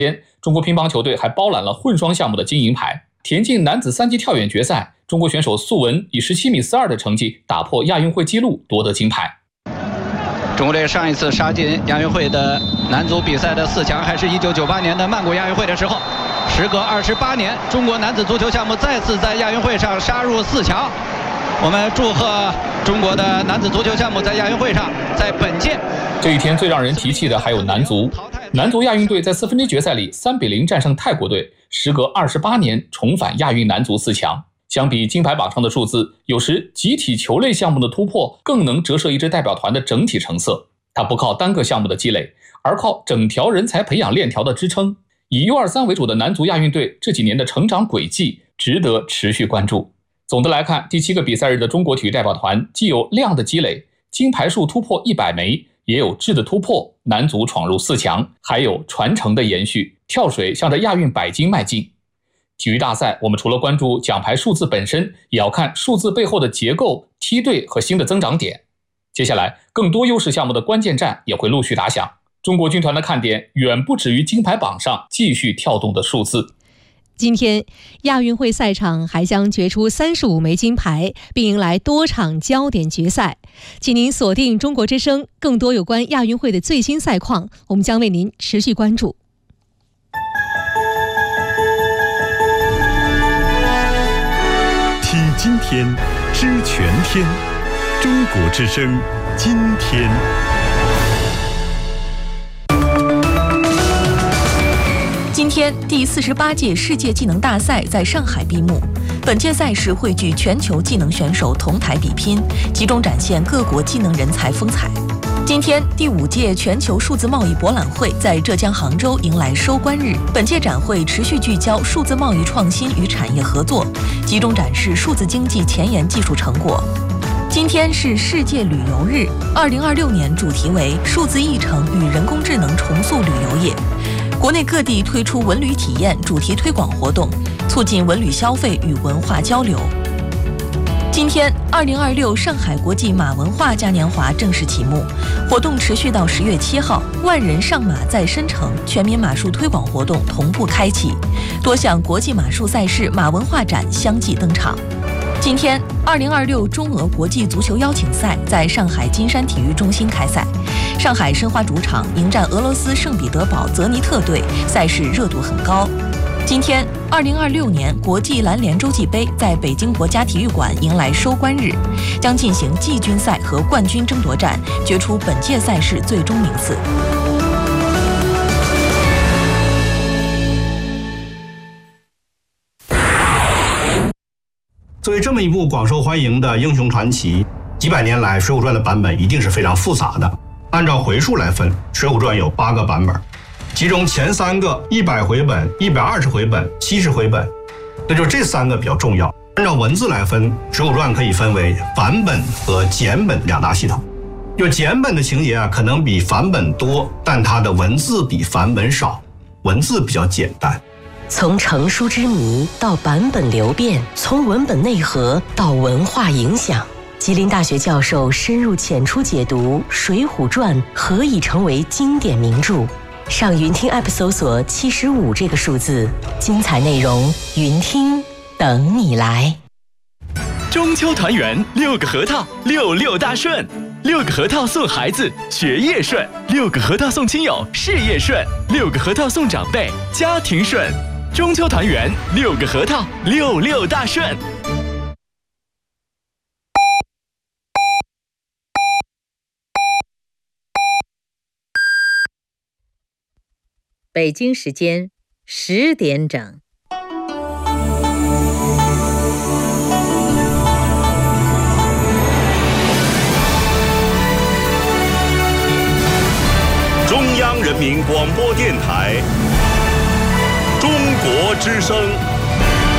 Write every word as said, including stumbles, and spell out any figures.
中国乒乓球队还包揽了混双项目的金银牌。田径男子三级跳远决赛，中国选手素文以十七米四二的成绩打破亚运会纪录，夺得金牌。 中国队上一次杀进亚运会的男足比赛的四强，还是一九九八年的曼谷亚运会的时候。时隔二十八年，中国男子足球项目再次在亚运会上杀入四强。我们祝贺中国的男子足球项目在亚运会上，在本届这一天最让人提气的还有男足。男足亚运队在四分之一决赛里三比零战胜泰国队，时隔二十八年重返亚运男足四强。相比金牌榜上的数字，有时集体球类项目的突破更能折射一支代表团的整体成色。它不靠单个项目的积累，而靠整条人才培养链条的支撑。以 U 二十三 为主的男足亚运队这几年的成长轨迹值得持续关注。总的来看，第七个比赛日的中国体育代表团既有量的积累，金牌数突破一百枚，也有质的突破，男足闯入四强，还有传承的延续，跳水向着亚运百金迈进。体育大赛，我们除了关注奖牌数字本身，也要看数字背后的结构、梯队和新的增长点。接下来，更多优势项目的关键战也会陆续打响。中国军团的看点远不止于金牌榜上继续跳动的数字。 今天，亚运会赛场还将决出三十五枚金牌，并迎来多场焦点决赛。请您锁定中国之声，更多有关亚运会的最新赛况，我们将为您持续关注。 听今天，知全天，中国之声，今天。 今天，第四十八届世界技能大赛在上海闭幕。本届赛事汇聚全球技能选手同台比拼，集中展现各国技能人才风采。今天，第五届全球数字贸易博览会在浙江杭州迎来收官日。本届展会持续聚焦数字贸易创新与产业合作，集中展示数字经济前沿技术成果。今天是世界旅游日，二零二六年主题为“数字议程与人工智能重塑旅游业”。国内各地推出文旅体验主题推广活动，促进文旅消费与文化交流。今天，二零二六上海国际马文化嘉年华正式启幕，活动持续到十月七号。万人上马在申城全民马术推广活动同步开启，多项国际马术赛事、马文化展相继登场。今天，二零二六中俄国际足球邀请赛在上海金山体育中心开赛，上海申花主场迎战俄罗斯圣彼得堡泽尼特队，赛事热度很高。今天，二零二六年国际篮联洲际杯在北京国家体育馆迎来收官日，将进行季军赛和冠军争夺战，决出本届赛事最终名次。 作为这么一部广受欢迎的英雄传奇，几百年来《水浒传》的版本一定是非常复杂的。按照回数来分，《水浒传》有八个版本，其中前三个一百回本、一百二十回本、七十回本，那就这三个比较重要。按照文字来分，《水浒传》可以分为繁本和简本两大系统。就简本的情节啊，可能比繁本多，但它的文字比繁本少，文字比较简单。 从成书之谜到版本流变，从文本内核到文化影响，吉林大学教授深入浅出解读《水浒传》何以成为经典名著。上云听 App 搜索七十五这个数字，精彩内容云听等你来。 中秋团圆，六个核桃，六六大顺。六个核桃送孩子，学业顺；六个核桃送亲友，事业顺；六个核桃送长辈，家庭顺。中秋团圆，六个核桃，六六大顺。 北京时间十点整。 中央人民广播电台。中国之声。